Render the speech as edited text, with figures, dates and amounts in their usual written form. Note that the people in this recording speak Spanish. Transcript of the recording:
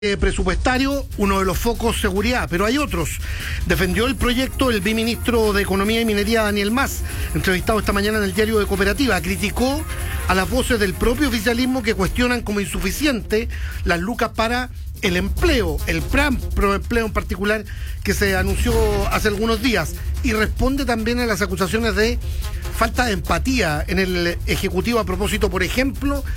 Presupuestario, uno de los focos seguridad, pero hay otros. Defendió el proyecto el viceministro de Economía y Minería, Daniel Mas, entrevistado esta mañana en el diario de Cooperativa. Criticó a las voces del propio oficialismo que cuestionan como insuficiente las lucas para el empleo, el plan pro empleo en particular, que se anunció hace algunos días, y responde también a las acusaciones de falta de empatía en el Ejecutivo a propósito, por ejemplo,